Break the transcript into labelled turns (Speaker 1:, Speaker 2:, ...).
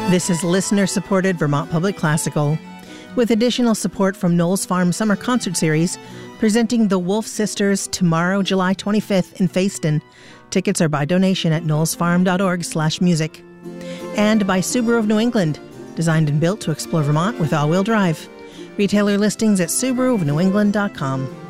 Speaker 1: This is listener-supported Vermont Public Classical, with additional support from Knowles Farm Summer Concert Series, presenting the Wolf Sisters tomorrow, July 25th in Fayston. Tickets are by donation at knowlesfarm.org/music. And by Subaru of New England, designed and built to explore Vermont with all-wheel drive. Retailer listings at subaruofnewengland.com.